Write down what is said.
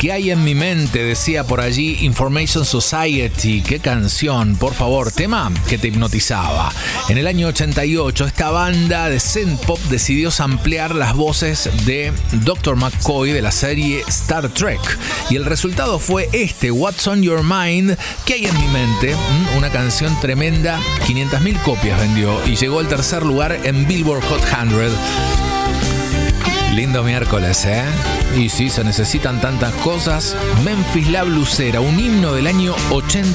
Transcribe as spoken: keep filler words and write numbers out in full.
¿Qué hay en mi mente? Decía por allí Information Society. Qué canción, por favor, tema que te hipnotizaba. En el año ochenta y ocho, esta banda de synth pop decidió samplear las voces de doctor McCoy de la serie Star Trek. Y el resultado fue este, What's on Your Mind, ¿Qué hay en mi mente? Una canción tremenda, quinientas mil copias vendió y llegó al tercer lugar en Billboard Hot cien. Lindo miércoles, ¿eh? Y sí, se necesitan tantas cosas. Memphis La Blusera, un himno del año ochenta.